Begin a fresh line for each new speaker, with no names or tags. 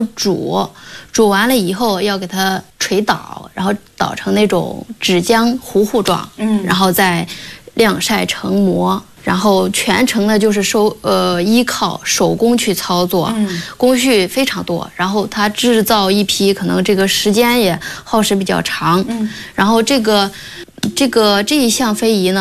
煮完了以后要给它捶捣，然后捣成那种纸浆糊状，然后再晾晒成膜。然后全程呢就是依靠手工去操作，工序非常多。然后它制造一批，可能这个时间也耗时比较长。然后这一项非遗呢。